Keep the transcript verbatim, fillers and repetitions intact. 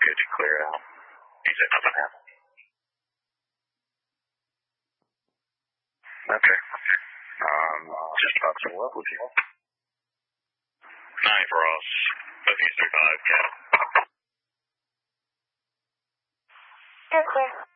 good to clear out. He said nothing happened. Okay. Um, just about to follow up with you. Nine Ross, F U three five, Cap. Good, clear.